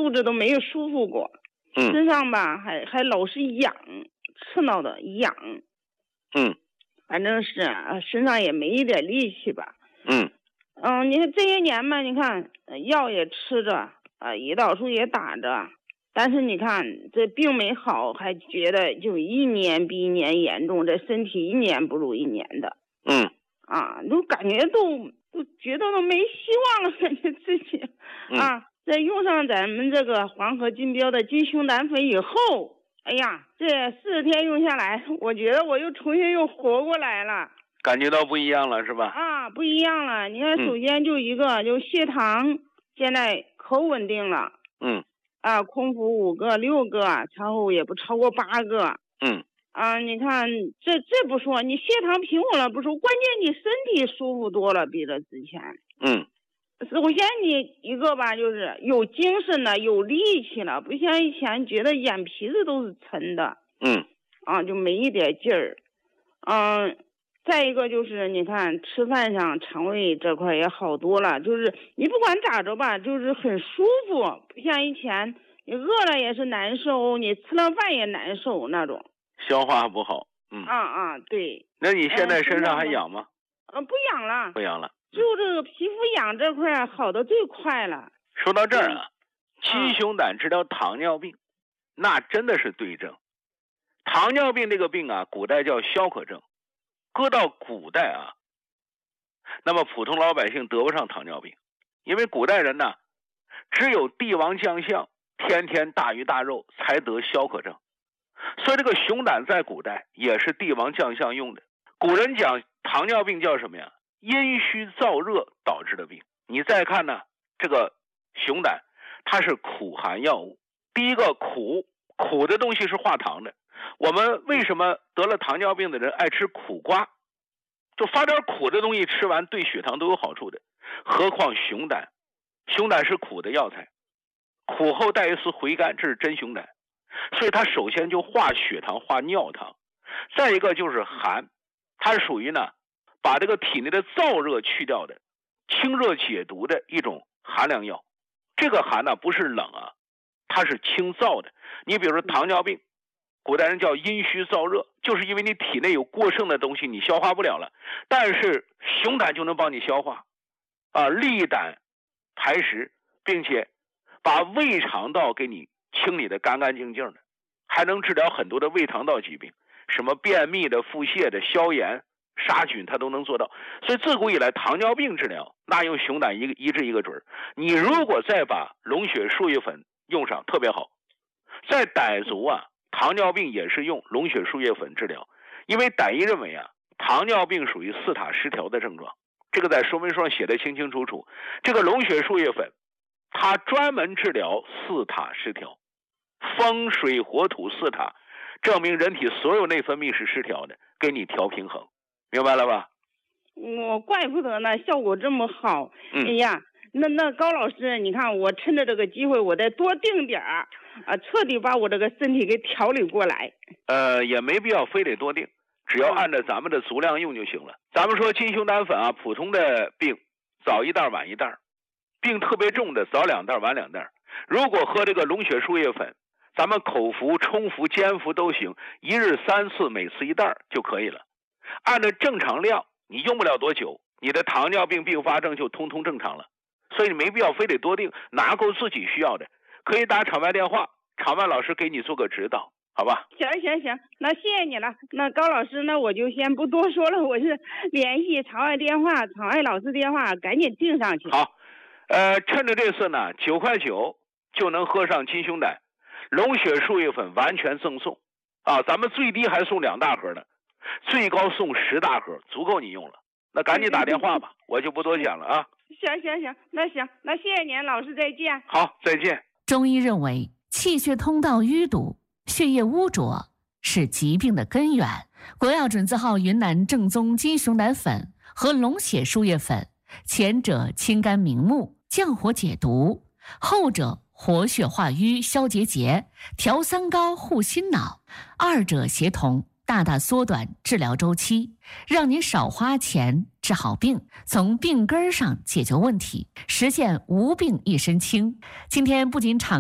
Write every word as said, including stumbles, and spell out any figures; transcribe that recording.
肚子都没有舒服过， 嗯， 身上吧还还老是痒，刺挠的痒， 嗯， 反正是啊，身上也没一点力气吧。 嗯， 嗯，你看这些年吧，你看药也吃着，啊，胰岛素也打着，但是你看这病没好，还觉得就一年比一年严重，这身体一年不如一年的。 嗯， 啊，都感觉都都觉得都没希望了，感觉自己啊，在用上咱们这个黄河金标的金熊胆粉以后，哎呀，这四十天用下来，我觉得我又重新又活过来了。 感觉到不一样了是吧？ 啊，不一样了。你看，首先就一个，嗯、就血糖现在可稳定了。 嗯。 啊，空腹五个、六个，产后也不超过八个。 嗯。 啊，你看这这不说，你血糖平稳了不说，关键你身体舒服多了，比这之前。 嗯。 首先你一个吧，就是有精神了，有力气了，不像以前觉得眼皮子都是沉的。 嗯。 啊，就没一点劲儿。嗯。再一个就是你看吃饭上肠胃这块也好多了，就是你不管咋着吧，就是很舒服，不像以前你饿了也是难受，你吃了饭也难受那种， 消化不好。嗯啊啊对。 那你现在身上还痒吗？ 嗯、呃，不痒了， 不痒了， 就这个皮肤痒这块好的最快了。 说到这儿啊，金熊胆治疗糖尿病，那真的是对症。糖尿病这个病啊，古代叫消渴症。搁到古代啊，那么普通老百姓得不上糖尿病，因为古代人呢，只有帝王将相天天大鱼大肉才得消渴症，所以这个熊胆在古代也是帝王将相用的。古人讲糖尿病叫什么呀？阴虚燥热导致的病。你再看呢，这个熊胆它是苦寒药物，第一个苦，苦的东西是化糖的。我们为什么得了糖尿病的人爱吃苦瓜？就发点苦的东西吃完对血糖都有好处的，何况熊胆，熊胆是苦的药材，苦后带一丝回甘，这是真熊胆，所以它首先就化血糖化尿糖。再一个就是寒，它是属于呢把这个体内的燥热去掉的，清热解毒的一种寒凉药。这个寒呢不是冷啊，它是清燥的。你比如说糖尿病，古代人叫阴虚燥热，就是因为你体内有过剩的东西你消化不了了，但是熊胆就能帮你消化啊，利胆排石，并且把胃肠道给你清理的干干净净的，还能治疗很多的胃肠道疾病，什么便秘的、腹泻的、消炎、杀菌它都能做到。所以自古以来糖尿病治疗那用熊胆一个一治一个准。你如果再把龙血树叶粉用上特别好。在傣族啊，糖尿病也是用龙血树叶粉治疗，因为傣医认为啊，糖尿病属于四塔失调的症状，这个在说明书上写的清清楚楚。这个龙血树叶粉它专门治疗四塔失调，风水火土四塔，证明人体所有内分泌是失调的，给你调平衡，明白了吧？ 我怪不得呢，效果这么好。 嗯、 哎呀，那那高老师，你看我趁着这个机会，我再多定点儿啊，彻底把我这个身体给调理过来。 呃，也没必要非得多定，只要按照咱们的足量用就行了。咱们说金熊胆粉啊，普通的病早一袋晚一袋，病特别重的早两袋晚两袋。如果喝这个龙血树叶粉，咱们口服、冲服、煎服都行，一日三次，每次一袋就可以了。按照正常量，你用不了多久，你的糖尿病并发症就通通正常了。所以你没必要非得多定，拿够自己需要的，可以打场外电话，场外老师给你做个指导，好吧？ 行行行，那谢谢你了。那高老师，那我就先不多说了，我是联系场外电话，场外老师电话，赶紧订上去。 好，呃，趁着这次呢，九块九就能喝上金熊胆龙血树叶粉完全赠送啊！咱们最低还送两大盒呢，最高送十大盒，足够你用了。那赶紧打电话吧，我就不多讲了啊。 行行行，那行，那谢谢您，老师再见。 好，再见。 中医认为，气血通道淤堵、血液污浊是疾病的根源。国药准字号云南正宗金熊胆粉和龙血树叶粉，前者清肝明目、降火解毒，后者活血化瘀、消结节、调三高、护心脑，二者协同，大大缩短治疗周期，让你少花钱治好病，从病根上解决问题，实现无病一身轻。今天不仅厂